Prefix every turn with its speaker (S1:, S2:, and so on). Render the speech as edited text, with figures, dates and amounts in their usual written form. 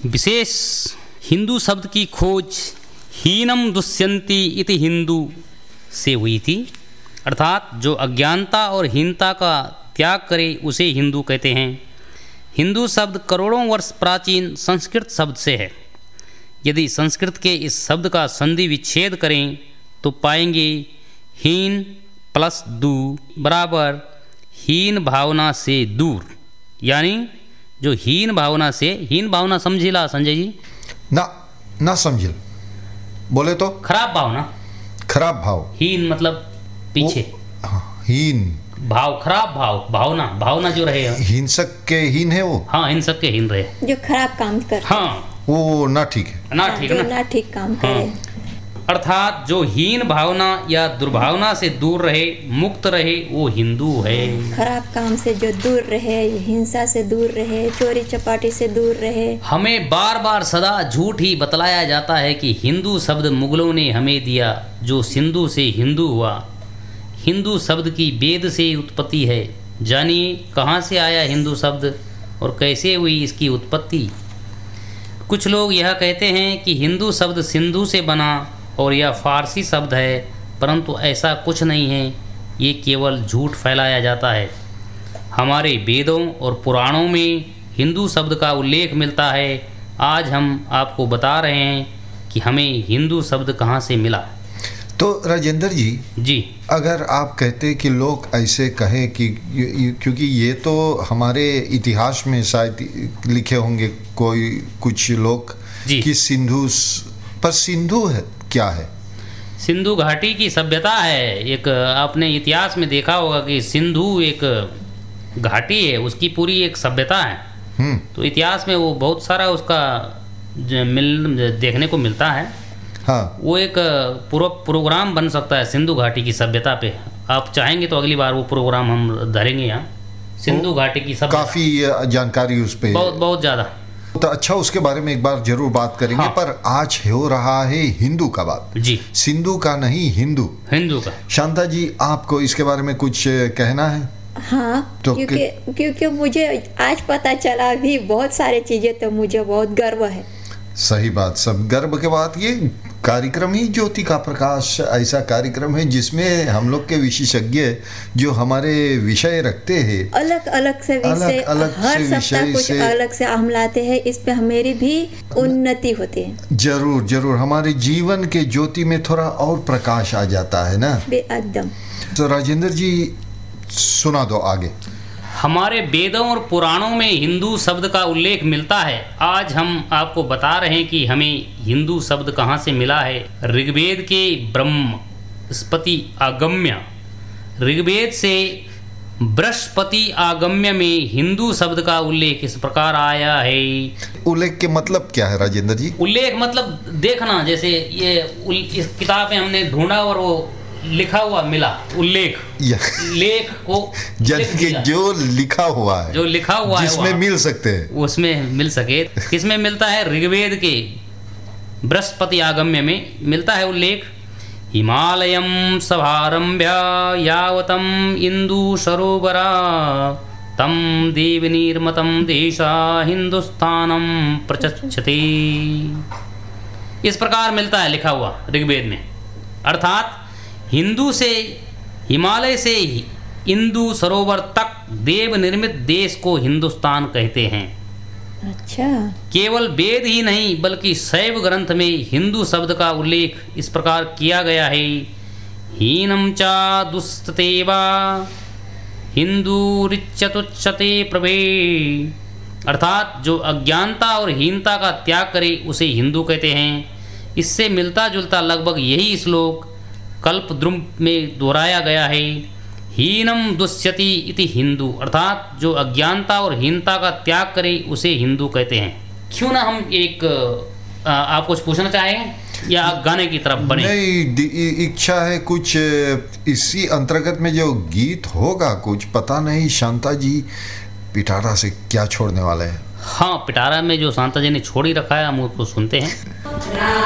S1: विशेष हिंदू शब्द की खोज हीनम दुष्यंती इति हिंदू से हुई थी, अर्थात जो अज्ञानता और हीनता का त्याग करे उसे हिंदू कहते हैं। हिंदू शब्द करोड़ों वर्ष प्राचीन संस्कृत शब्द से है। यदि संस्कृत के इस शब्द का संधि विच्छेद करें तो पाएंगे हीन प्लस दू बराबर हीन भावना से दूर, यानी जो हीन भावना समझिला संजय जी?
S2: ना समझिल, बोले तो
S1: खराब भावना,
S2: खराब भाव।
S1: हीन मतलब पीछे,
S2: हीन
S1: भाव, खराब भावना जो रहे,
S2: हिंसक के हीन है वो।
S1: हाँ, हिंसक के हीन रहे,
S3: जो खराब काम कर,
S1: हाँ
S2: वो ना ठीक है,
S3: ना ठीक काम करे।
S1: अर्थात जो हीन भावना या दुर्भावना से दूर रहे, मुक्त रहे, वो हिंदू है।
S3: खराब काम से जो दूर रहे, हिंसा से दूर रहे, चोरी चपाटी से दूर रहे।
S1: हमें बार बार सदा झूठ ही बतलाया जाता है कि हिंदू शब्द मुगलों ने हमें दिया, जो सिंधु से हिंदू हुआ। हिंदू शब्द की वेद से उत्पत्ति है। जानिए कहाँ से आया हिंदू शब्द और कैसे हुई इसकी उत्पत्ति। कुछ लोग यह कहते हैं कि हिंदू शब्द सिंधु से बना और यह फारसी शब्द है, परंतु ऐसा कुछ नहीं है, ये केवल झूठ फैलाया जाता है। हमारे वेदों और पुराणों में हिंदू शब्द का उल्लेख मिलता है। आज हम आपको बता रहे हैं कि हमें हिंदू शब्द कहाँ से मिला।
S2: तो राजेंद्र जी, अगर आप कहते कि लोग ऐसे कहें कि क्योंकि ये तो हमारे इतिहास में शायद लिखे होंगे कोई कुछ लोग कि सिंधु, पर सिंधु है क्या है?
S1: सिंधु घाटी की सभ्यता है। एक आपने इतिहास में देखा होगा कि सिंधु एक घाटी है, उसकी पूरी एक सभ्यता है। तो इतिहास में वो बहुत सारा उसका देखने को मिलता है।
S2: हाँ,
S1: वो एक पूरा प्रोग्राम बन सकता है सिंधु घाटी की सभ्यता पे। आप चाहेंगे तो अगली बार वो प्रोग्राम हम धरेंगे यहाँ, सिंधु घाटी की सभ्यता।
S2: काफ़ी जानकारी उस पे,
S1: बहुत ज़्यादा।
S2: तो अच्छा, उसके बारे में एक बार जरूर बात करेंगे। हाँ। पर आज हो रहा है हिंदू का बात
S1: जी,
S2: सिंधु का नहीं, हिंदू का। शांता जी, आपको इसके बारे में कुछ कहना है?
S3: हाँ, तो क्योंकि मुझे आज पता चला भी बहुत सारी चीजें, तो मुझे बहुत गर्व है।
S2: सही बात, सब गर्व के बाद ये कार्यक्रम ही ज्योति का प्रकाश ऐसा कार्यक्रम है जिसमें हम लोग के विशेषज्ञ जो हमारे विषय रखते हैं,
S3: अलग अलग से विषय, हर सप्ताह कुछ अलग से हम लाते हैं। इस पे मेरी भी उन्नति होती है। जरूर हमारे जीवन के ज्योति में थोड़ा और प्रकाश आ जाता है ना, एकदम। तो राजेंद्र जी सुना दो आगे।
S1: हमारे वेदों और पुराणों में हिंदू शब्द का उल्लेख मिलता है। आज हम आपको बता रहे हैं कि हमें हिंदू शब्द कहाँ से मिला है। ऋग्वेद के ब्रह्मस्पति आगम्य, ऋग्वेद से बृहस्पति आगम्य में हिंदू शब्द का उल्लेख इस प्रकार आया है।
S2: उल्लेख के मतलब क्या है राजेंद्र जी?
S1: उल्लेख मतलब देखना, जैसे ये इस किताब में हमने ढूंढा और वो लिखा हुआ मिला, उल्लेख, लेख को
S2: जो लिखा हुआ है, जिसमें मिल सकते हैं,
S1: उसमें मिल सके। किसमें मिलता है? ऋग्वेद के बृहस्पति आगम्य में मिलता है उल्लेख। हिमालयम सभारम्भ्य यावतम इंदु सरोवरा तम देवनीर्मतम देशा हिंदुस्तानम प्रचक्षते। इस प्रकार मिलता है लिखा हुआ ऋग्वेद में। अर्थात हिंदू से, हिमालय से इंदु सरोवर तक देव निर्मित देश को हिंदुस्तान कहते हैं।
S3: अच्छा, केवल
S1: वेद ही नहीं बल्कि शैव ग्रंथ में हिंदू शब्द का उल्लेख इस प्रकार किया गया है। हीनम चा दुस्ततेवा हिंदू रिच्यतुच्यते प्रभे, अर्थात जो अज्ञानता और हीनता का त्याग करे उसे हिंदू कहते हैं। इससे मिलता जुलता लगभग यही श्लोक कल्पद्रुम में दोहराया गया है। हीनम दुष्यति इति हिंदू, अर्थात जो अज्ञानता और हीनता का त्याग करे उसे हिंदू कहते हैं। क्यों ना हम एक आप कुछ पूछना चाहेंगे या गाने की तरफ बढ़े?
S2: नहीं, इच्छा है कुछ इसी अंतर्गत में जो गीत होगा, कुछ पता नहीं शांता जी पिटारा से क्या छोड़ने वाले हैं।
S1: हाँ, पिटारा में जो शांता जी ने छोड़ ही रखा है हम उसको सुनते हैं।